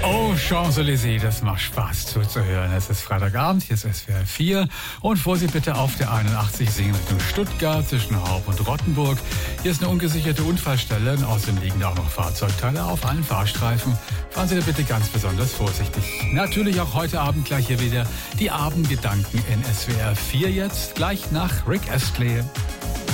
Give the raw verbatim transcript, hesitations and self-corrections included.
Oh, Champs-Élysées, das macht Spaß zuzuhören. Es ist Freitagabend, hier ist S W R vier und Vorsicht bitte auf der einundachtzig Singen Richtung Stuttgart zwischen Haub und Rottenburg. Hier ist eine ungesicherte Unfallstelle und außerdem liegen da auch noch Fahrzeugteile auf allen Fahrstreifen. Fahren Sie da bitte ganz besonders vorsichtig. Natürlich auch heute Abend gleich hier wieder die Abendgedanken in S W R vier jetzt, gleich nach Rick Astley.